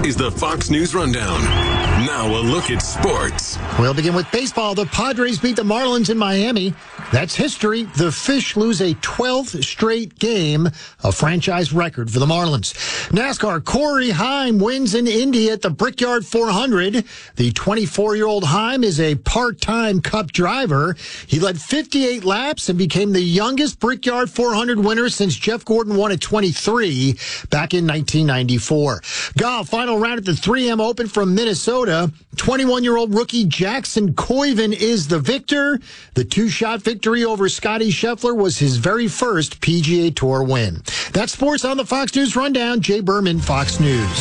is the Fox News Rundown. Now a look at sports. We'll begin with baseball. The Padres beat the Marlins in Miami. That's history. The Fish lose a 12th straight game, a franchise record for the Marlins. NASCAR, Corey Heim wins in Indy at the Brickyard 400. The 24-year-old Heim is a part-time Cup driver. He led 58 laps and became the youngest Brickyard 400 winner since Jeff Gordon won at 23 back in 1994. Golf, final round at the 3M Open from Minnesota. 21-year-old rookie Jackson Koiven is the victor. The two-shot victory over Scottie Scheffler was his very first PGA Tour win. That's sports on the Fox News Rundown. Jay Berman, Fox News.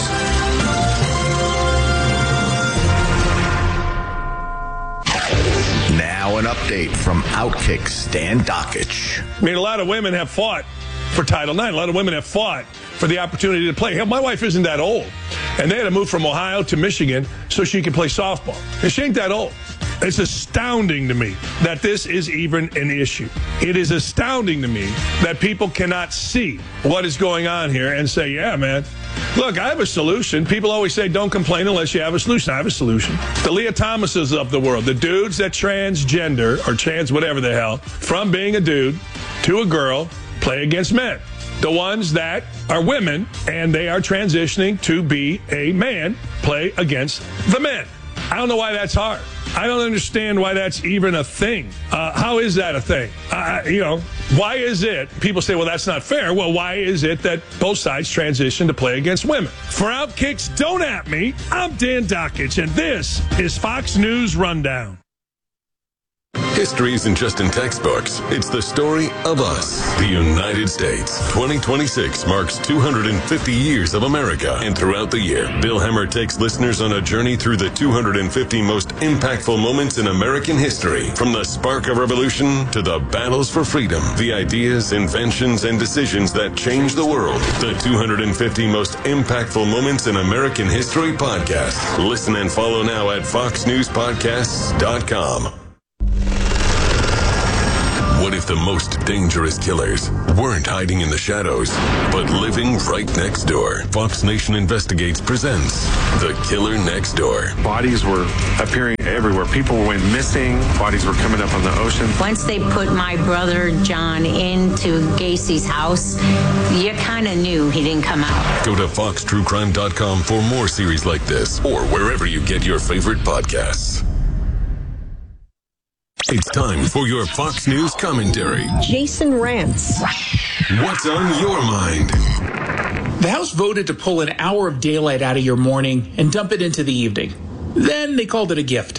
Now an update from Outkick Stan Dakich. I mean, a lot of women have fought for Title IX. A lot of women have fought for the opportunity to play. Hell, my wife isn't that old, and they had to move from Ohio to Michigan so she could play softball. And she ain't that old. It's astounding to me that this is even an issue. It is astounding to me that people cannot see what is going on here and say, yeah, man, look, I have a solution. People always say don't complain unless you have a solution. I have a solution. The Leah Thomases of the world, the dudes that transgender or trans whatever the hell, from being a dude to a girl, play against men. The ones that are women and they are transitioning to be a man play against the men. I don't know why that's hard. I don't understand why that's even a thing. How is that a thing? Why is it? People say, well, that's not fair. Well, why is it that both sides transition to play against women? For Outkicks, don't at me. I'm Dan Dakich, and this is Fox News Rundown. History isn't just in textbooks. It's the story of us, the United States. 2026 marks 250 years of America. And throughout the year, Bill Hemmer takes listeners on a journey through the 250 most impactful moments in American history. From the spark of revolution to the battles for freedom, the ideas, inventions, and decisions that changed the world. The 250 most impactful moments in American history podcast. Listen and follow now at foxnewspodcasts.com. What if the most dangerous killers weren't hiding in the shadows, but living right next door? Fox Nation Investigates presents The Killer Next Door. Bodies were appearing everywhere. People went missing. Bodies were coming up on the ocean. Once they put my brother John into Gacy's house, you kind of knew he didn't come out. Go to foxtruecrime.com for more series like this, or wherever you get your favorite podcasts. It's time for your Fox News commentary. Jason Rantz. What's on your mind? The House voted to pull an hour of daylight out of your morning and dump it into the evening. Then they called it a gift.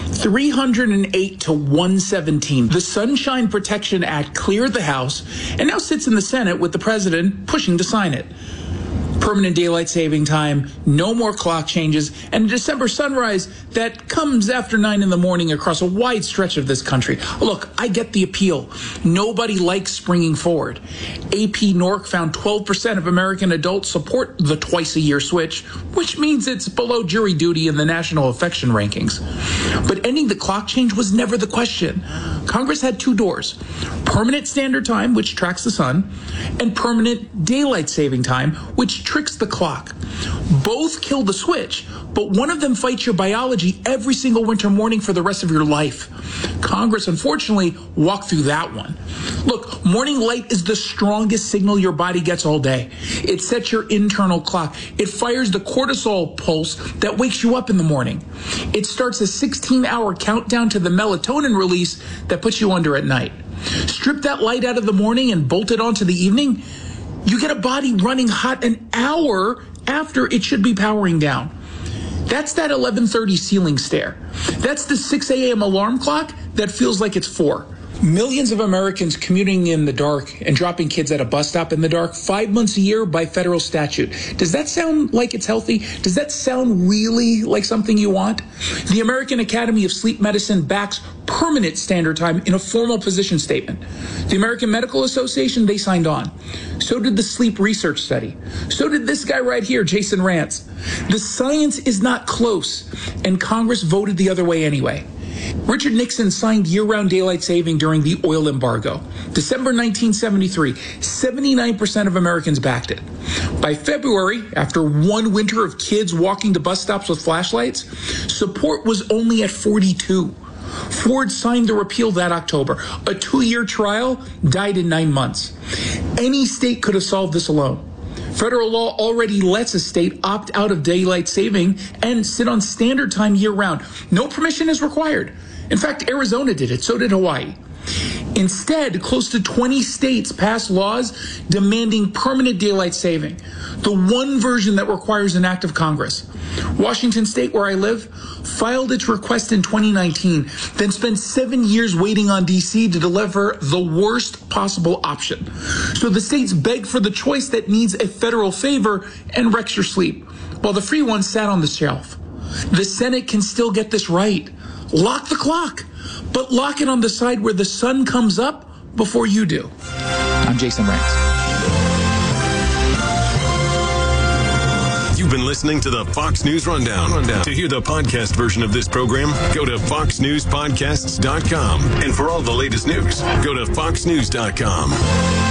308 to 117. The Sunshine Protection Act cleared the House and now sits in the Senate with the president pushing to sign it. Permanent daylight saving time, no more clock changes, and a December sunrise that comes after 9 in the morning across a wide stretch of this country. Look, I get the appeal. Nobody likes springing forward. AP NORC found 12% of American adults support the twice-a-year switch, which means it's below jury duty in the national affection rankings. But ending the clock change was never the question. Congress had two doors: permanent standard time, which tracks the sun, and permanent daylight saving time, which tricks the clock. Both kill the switch, but one of them fights your biology every single winter morning for the rest of your life. Congress, unfortunately, walked through that one. Look, morning light is the strongest signal your body gets all day. It sets your internal clock. It fires the cortisol pulse that wakes you up in the morning. It starts a 16-hour countdown to the melatonin release that puts you under at night. Strip that light out of the morning and bolt it onto the evening, you get a body running hot an hour after it should be powering down. That's that 11:30 ceiling stare. That's the 6 a.m. alarm clock that feels like it's 4. Millions of Americans commuting in the dark and dropping kids at a bus stop in the dark 5 months a year by federal statute. Does that sound like it's healthy? Does that sound really like something you want? The American Academy of Sleep Medicine backs permanent standard time in a formal position statement. The American Medical Association, they signed on. So did the Sleep Research Study. So did this guy right here, Jason Rantz. The science is not close, and Congress voted the other way anyway. Richard Nixon signed year-round daylight saving during the oil embargo. December 1973, 79% of Americans backed it. By February, after one winter of kids walking to bus stops with flashlights, support was only at 42. Ford signed the repeal that October. A 2-year trial died in 9 months. Any state could have solved this alone. Federal law already lets a state opt out of daylight saving and sit on standard time year-round. No permission is required. In fact, Arizona did it. So did Hawaii. Instead, close to 20 states passed laws demanding permanent daylight saving, the one version that requires an act of Congress. Washington State, where I live, filed its request in 2019, then spent 7 years waiting on D.C. to deliver the worst possible option. So the states begged for the choice that needs a federal favor and wrecks your sleep, while the free one sat on the shelf. The Senate can still get this right. Lock the clock, but lock it on the side where the sun comes up before you do. I'm Jason Rantz. You've been listening to the Fox News Rundown. To hear the podcast version of this program, go to foxnewspodcasts.com. And for all the latest news, go to foxnews.com.